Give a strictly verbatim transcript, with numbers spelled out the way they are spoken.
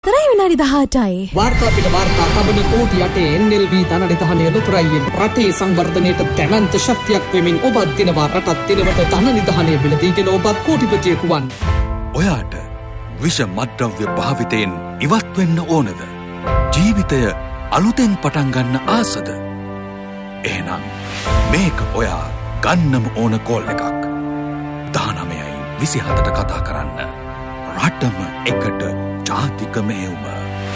තරයි විනාඩි දහඅටයි. වාර්තා පිට වාර්තා තබන කෝටි අටේ එන් එල් බී ධනනිධානය ලොතරැයියෙන් රටේ සංවර්ධනයට දැවැන්ත ශක්තියක් වෙමින් ඔබත් දිනවා රටත් දිනවට ධනනිධානය මිලදීගෙන ඔබත් කෝටිපතියෙකු වන්. ඔයාට විෂ මත්ද්‍රව්‍ය භාවිතයෙන් ඉවත් වෙන්න ඕනද? ජීවිතය අලුතෙන් පටන් ගන්න ආසද? එහෙනම් මේක ඔයා ගන්නම ඕන කෝල් එකක්. දහනවයයි විසිහතට කතා කරන්න. රටම එකට ජාතික මෙහෙයුම.